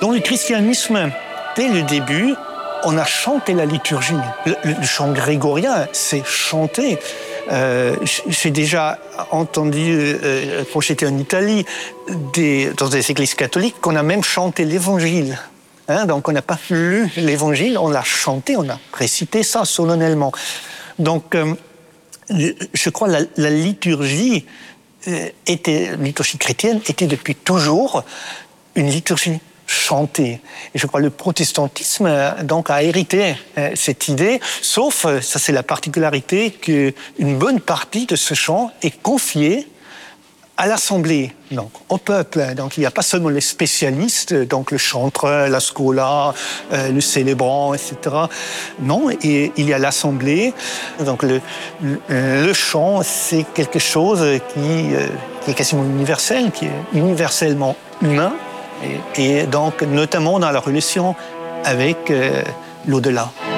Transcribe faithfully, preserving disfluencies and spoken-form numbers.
Dans le christianisme, dès le début, on a chanté la liturgie. Le, le chant grégorien, c'est chanter. Euh, j'ai déjà entendu, euh, quand j'étais en Italie, des, dans des églises catholiques, qu'on a même chanté l'évangile. Hein, donc on n'a pas lu l'évangile, on l'a chanté, on a récité ça solennellement. Donc euh, je crois que la, la liturgie, euh, était, la liturgie chrétienne était depuis toujours une liturgie chantée. Et je crois que le protestantisme donc, a hérité euh, cette idée, sauf, ça c'est la particularité, qu'une bonne partie de ce chant est confiée à l'Assemblée, donc au peuple. Donc il n'y a pas seulement les spécialistes, donc le chanteur, la scola, euh, le célébrant, et cetera. Non, et il y a l'Assemblée. Donc le, le, le chant, c'est quelque chose qui, euh, qui est quasiment universel, qui est universellement humain, et, et donc notamment dans la relation avec euh, l'au-delà.